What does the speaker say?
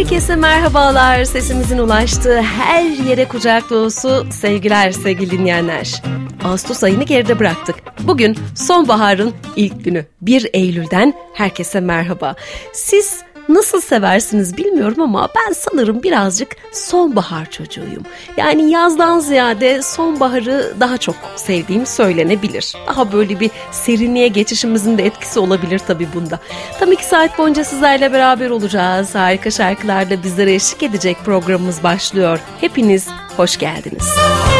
Herkese merhabalar. Sesimizin ulaştığı her yere kucak dolusu sevgiler sevgili dinleyenler. Ağustos ayını geride bıraktık. Bugün sonbaharın ilk günü. 1 Eylül'den herkese merhaba. Siz nasıl seversiniz bilmiyorum ama ben sanırım birazcık sonbahar çocuğuyum. Yani yazdan ziyade sonbaharı daha çok sevdiğim söylenebilir. Daha böyle bir serinliğe geçişimizin de etkisi olabilir tabii bunda. Tam 2 saat boyunca sizlerle beraber olacağız. Harika şarkılarla bizlere eşlik edecek programımız başlıyor. Hepiniz hoş geldiniz.